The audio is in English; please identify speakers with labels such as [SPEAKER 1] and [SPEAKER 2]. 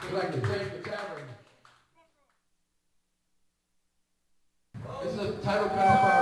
[SPEAKER 1] We'd like to thank the tavern. This is a title cut off